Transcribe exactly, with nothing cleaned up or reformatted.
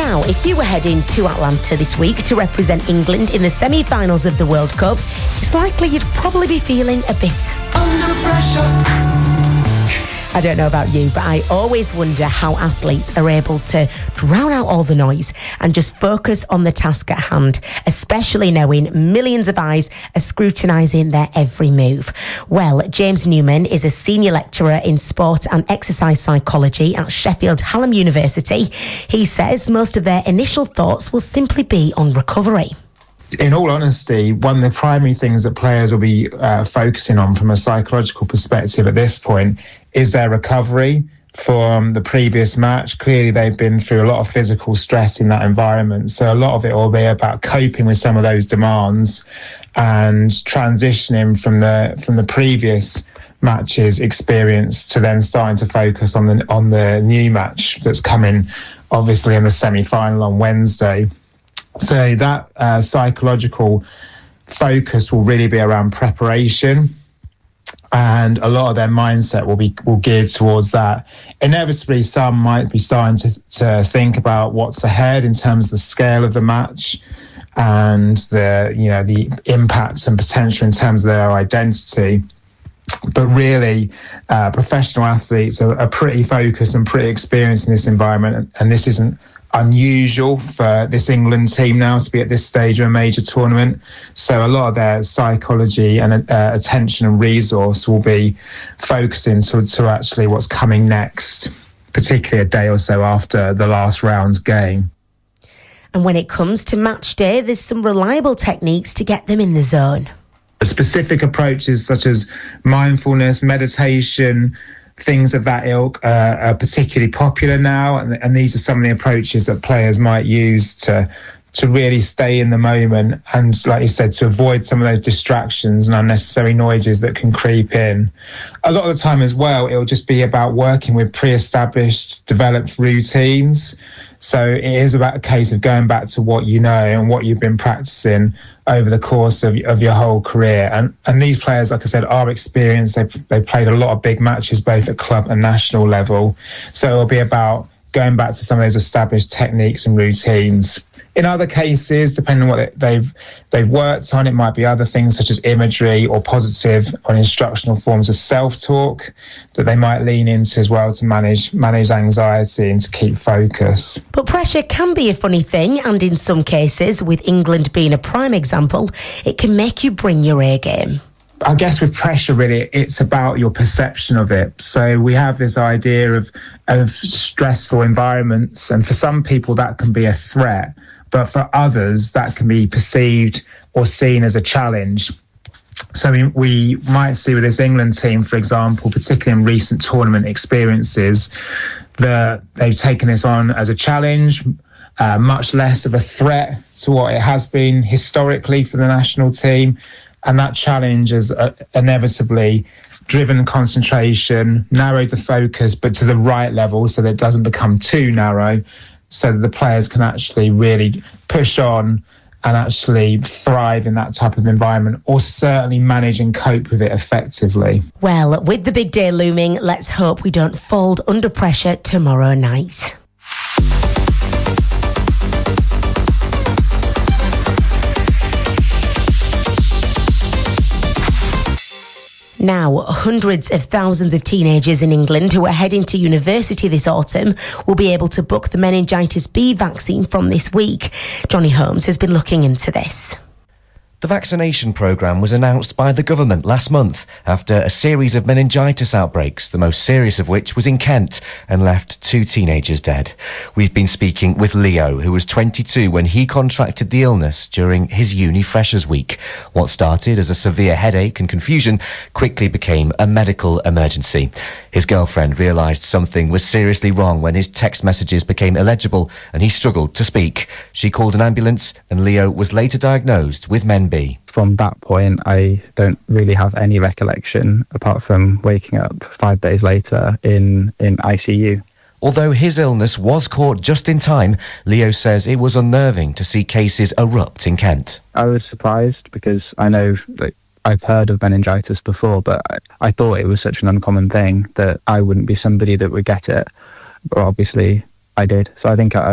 Now, if you were heading to Atlanta this week to represent England in the semi-finals of the World Cup, it's likely you'd probably be feeling a bit under pressure. I don't know about you, but I always wonder how athletes are able to drown out all the noise and just focus on the task at hand, especially knowing millions of eyes are scrutinising their every move. Well, James Newman is a senior lecturer in sport and exercise psychology at Sheffield Hallam University. He says most of their initial thoughts will simply be on recovery. In all honesty, one of the primary things that players will be uh, focusing on from a psychological perspective at this point is their recovery from the previous match. Clearly, they've been through a lot of physical stress in that environment. So a lot of it will be about coping with some of those demands and transitioning from the from the previous matches experience to then starting to focus on the on the new match that's coming, obviously, in the semi-final on Wednesday. So that uh, psychological focus will really be around preparation, and a lot of their mindset will be will geared towards that. Inevitably, some might be starting to, to think about what's ahead in terms of the scale of the match and the you know the impacts and potential in terms of their identity. But really, uh, professional athletes are, are pretty focused and pretty experienced in this environment, and this isn't unusual for this England team now to be at this stage of a major tournament. So a lot of their psychology and uh, attention and resource will be focusing to, to actually what's coming next, particularly a day or so after the last round's game. And when it comes to match day, there's some reliable techniques to get them in the zone. Specific approaches such as mindfulness, meditation, things of that ilk uh, are particularly popular now, and, and these are some of the approaches that players might use to to really stay in the moment and, like you said, to avoid some of those distractions and unnecessary noises that can creep in. A lot of the time as well, it'll just be about working with pre-established, developed routines. So it is about a case of going back to what you know and what you've been practicing over the course of, of your whole career. And and these players, like I said, are experienced. They've, they've played a lot of big matches, both at club and national level. So it'll be about going back to some of those established techniques and routines. In other cases, depending on what they've they've worked on, it might be other things such as imagery or positive or instructional forms of self-talk that they might lean into as well to manage manage anxiety and to keep focus. But pressure can be a funny thing, and in some cases, with England being a prime example, it can make you bring your A game. I guess with pressure, really, it's about your perception of it. So we have this idea of of stressful environments, and for some people that can be a threat, but for others that can be perceived or seen as a challenge. So we, we might see with this England team, for example, particularly in recent tournament experiences, that they've taken this on as a challenge, uh, much less of a threat to what it has been historically for the national team. And that challenge has uh, inevitably driven concentration, narrowed the focus, but to the right level so that it doesn't become too narrow, so that the players can actually really push on and actually thrive in that type of environment, or certainly manage and cope with it effectively. Well, with the big day looming, let's hope we don't fold under pressure tomorrow night. Now, hundreds of thousands of teenagers in England who are heading to university this autumn will be able to book the meningitis B vaccine from this week. Johnny Holmes has been looking into this. The vaccination programme was announced by the government last month after a series of meningitis outbreaks, the most serious of which was in Kent and left two teenagers dead. We've been speaking with Leo, who was twenty-two when he contracted the illness during his uni freshers week. What started as a severe headache and confusion quickly became a medical emergency. His girlfriend realised something was seriously wrong when his text messages became illegible and he struggled to speak. She called an ambulance and Leo was later diagnosed with Men B. From that point, I don't really have any recollection apart from waking up five days later in, in I C U. Although his illness was caught just in time, Leo says it was unnerving to see cases erupt in Kent. I was surprised because I know that I've heard of meningitis before, but I, I thought it was such an uncommon thing that I wouldn't be somebody that would get it. But obviously I did. So I think I